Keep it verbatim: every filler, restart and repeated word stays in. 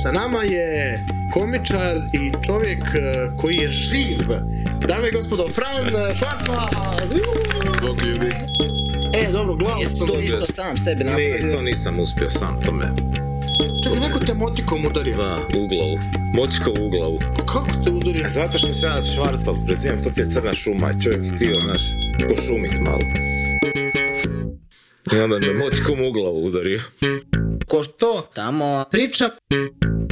Sa nama je komičar i čovjek koji je živ. Dame i gospodo, Fran Švarcva. Bog ljudi. E, dobro, glavu Jesi sam to dobio. isto sam sebi napravio? Ne, to nisam uspio sam, to me... Čekaj, neko te motikom udario. Da, u glavu. Motikom u glavu. Kako te udario? Zato što se ja Švarcov prezivam, to ti je crna šuma i čovjek je htio, znaš, pošumit malo. I onda me motikom u glavu udario. Ko to? Tamo priča